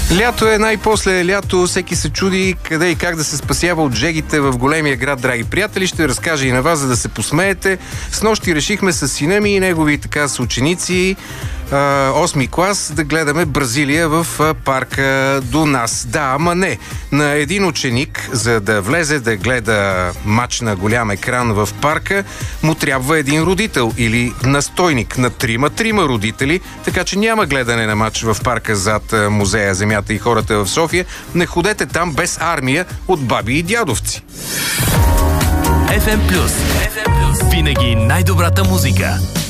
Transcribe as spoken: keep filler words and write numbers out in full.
Лято е най-после лято. Всеки се чуди къде и как да се спасява от жегите в големия град, драги приятели. Ще разкажа и на вас, за да се посмеете. Снощи решихме с сина ми и негови така съученици осми клас да гледаме Бразилия в парка до нас. Да, ама не. На един ученик, за да влезе да гледа мач на голям екран в парка, му трябва един родител или настойник на трима-трима родители, така че няма гледане на мач в парка зад музея Земята и хората в София. Не ходете там без армия от баби и дядовци. еф ем Плюс. Винаги най-добрата музика.